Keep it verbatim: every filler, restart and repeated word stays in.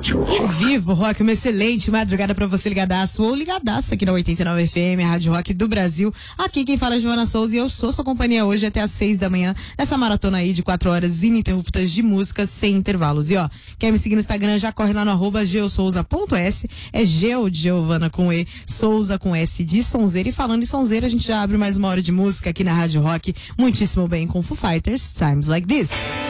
Rádio Rock. Vivo Rock, uma excelente madrugada pra você ligadaço ou ligadaço aqui na oitenta e nove F M, a Rádio Rock do Brasil. Aqui quem fala é Joana Souza e eu sou sua companhia hoje até às seis da manhã, nessa maratona aí de quatro horas ininterruptas de músicas sem intervalos. E ó, quer me seguir no Instagram, já corre lá no arroba geosouza.s, é Geo de Giovana com E, Souza com S de sonzeira. E falando em sonzeira, a gente já abre mais uma hora de música aqui na Rádio Rock, muitíssimo bem com Foo Fighters, Times Like This.